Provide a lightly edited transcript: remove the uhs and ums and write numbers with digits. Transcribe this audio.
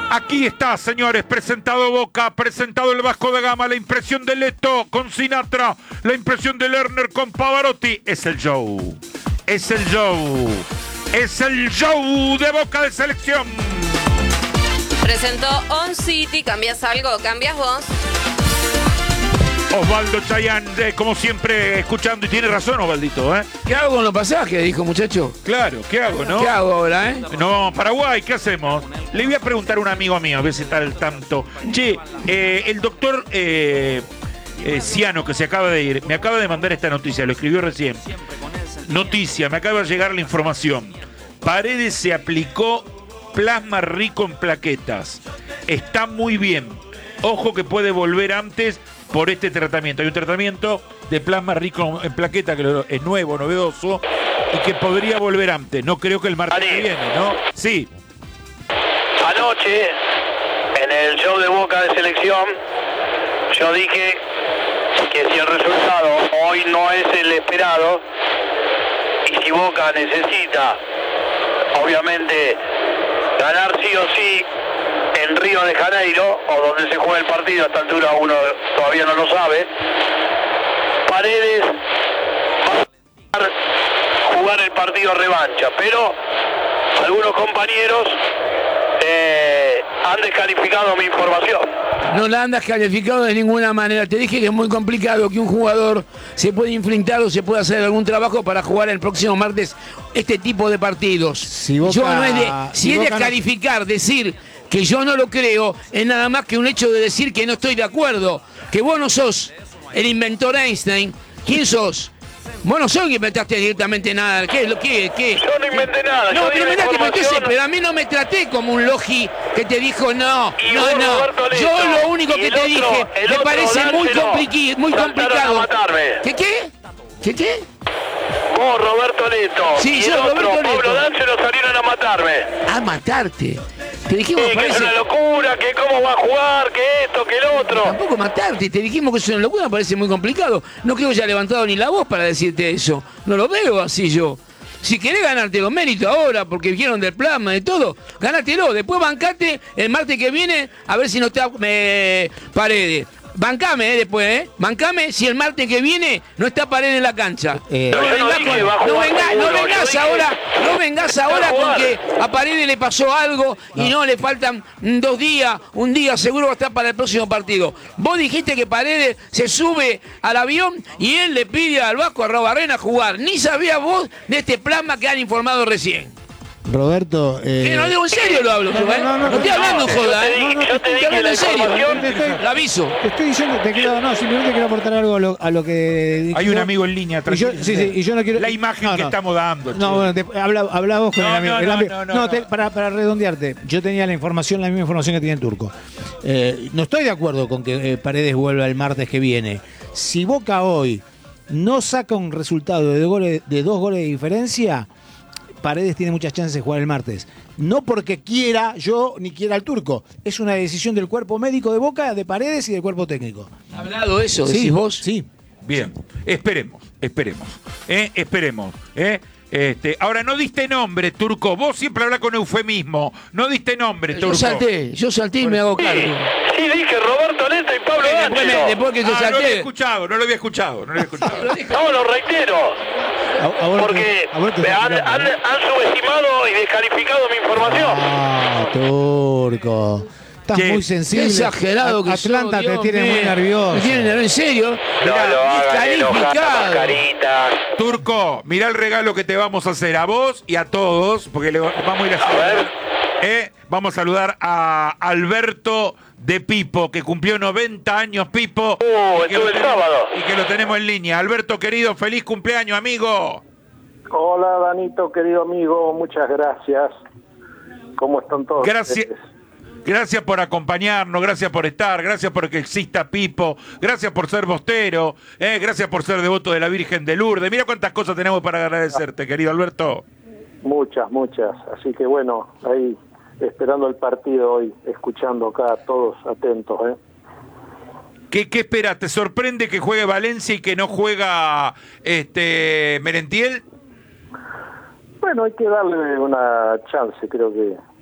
Aquí está, señores, presentado Boca, presentado el Vasco da Gama, la impresión de Leto con Sinatra, la impresión de Lerner con Pavarotti. Es el show, es el show, es el show de Boca de Selección. Presentó On City, ¿cambias algo? ¿Cambias vos? Osvaldo Chayán, como siempre, escuchando, y tiene razón Osvaldito, ¿eh? ¿Qué hago con los pasajes? Dijo, muchacho. Claro, ¿qué hago, no? ¿Qué hago ahora, No, Paraguay, ¿qué hacemos? Le voy a preguntar a un amigo mío, a ver si está al tanto. Che, el doctor Ciano, que se acaba de ir, me acaba de mandar esta noticia, lo escribió recién. Noticia, me acaba de llegar la información. Paredes se aplicó plasma rico en plaquetas. Está muy bien. Ojo que puede volver antes por este tratamiento. Hay un tratamiento de plasma rico en plaqueta que es nuevo, novedoso, y que podría volver antes. No creo que el martes que viene, ¿no? Sí. Anoche, en el show de Boca de Selección, yo dije que si el resultado hoy no es el esperado, y si Boca necesita, obviamente, ganar sí o sí en Río de Janeiro, o donde se juega el partido, a esta altura uno todavía no lo sabe, Paredes va a jugar el partido revancha, pero algunos compañeros han descalificado mi información. No la han descalificado de ninguna manera. Te dije que es muy complicado que un jugador se pueda enfrentar o se pueda hacer algún trabajo para jugar el próximo martes este tipo de partidos. Si es descalificar, decir que yo no lo creo, es nada más que un hecho de decir que no estoy de acuerdo. Que vos no sos el inventor Einstein. ¿Quién sos? Vos no sos que inventaste directamente nada. ¿Qué? Yo no inventé nada. No, pero pero a mí no me traté como un logi que te dijo no. Yo lo único que te dije, me parece muy complicado. ¿Qué? Vos, Roberto Leto, sí, y yo, el otro, Roberto Leto. Pablo D'Angelo, salieron a matarme. ¿A matarte? Te dijimos sí, que es una locura, que cómo va a jugar, que esto, que el otro. Tampoco matarte, te dijimos que es una locura, me parece muy complicado. No creo que haya levantado ni la voz para decirte eso. No lo veo así yo. Si querés ganarte los méritos ahora, porque dijeron del plasma y todo, ganátelo. Después bancate el martes que viene, a ver si no está Paredes. Bancame después, Bancame si el martes que viene no está Paredes en la cancha. No vengas ahora con que a Paredes le pasó algo y no le faltan 2 días, un día seguro va a estar para el próximo partido. Vos dijiste que Paredes se sube al avión y él le pide al Vasco Arrobarrena jugar. Ni sabías vos de este plasma que han informado recién. Roberto, no digo en serio lo hablo, no estoy hablando joda, yo te dije la información, lo aviso. Te estoy diciendo, simplemente quiero aportar algo a lo que dije. Hay un amigo en línea, y yo no quiero. La imagen que estamos dando. No, bueno, habla vos con el amigo. Para redondearte, yo tenía la misma información que tiene el Turco. No estoy de acuerdo con que Paredes vuelva el martes que viene. Si Boca hoy no saca un resultado de 2 goles de diferencia, Paredes tiene muchas chances de jugar el martes. No porque quiera yo ni quiera el Turco. Es una decisión del cuerpo médico de Boca, de Paredes y del cuerpo técnico. ¿Ha hablado eso? ¿Decís vos? Sí. Bien, esperemos. Ahora, no diste nombre, Turco. Vos siempre hablas con eufemismo. No diste nombre, Turco. Yo salté y me hago cargo. Sí, dije Roberto Leto y Pablo D'Angelo. Después que yo salté. No lo había escuchado. No, lo reitero. Porque han subestimado y descalificado mi información. Turco. Estás muy sensible. Qué exagerado que Atlanta te tiene muy nervioso. ¿Me tiene nervioso? ¿En serio? Descalificado. Turco, mirá el regalo que te vamos a hacer a vos y a todos, porque vamos a ir a saludar. Vamos a saludar a Alberto de Pipo, que cumplió 90 años, Pipo. Estuve el sábado. Y que lo tenemos en línea. Alberto, querido, feliz cumpleaños, amigo. Hola, Danito, querido amigo, muchas gracias. ¿Cómo están todos? Gracias por acompañarnos, gracias por estar, gracias por que exista Pipo, gracias por ser bostero, gracias por ser devoto de la Virgen de Lourdes. Mira cuántas cosas tenemos para agradecerte, querido Alberto. Muchas. Así que bueno, ahí esperando el partido hoy, escuchando acá, todos atentos. ¿Qué esperas? ¿Te sorprende que juegue Valencia y que no juega Merentiel? Bueno, hay que darle una chance, creo que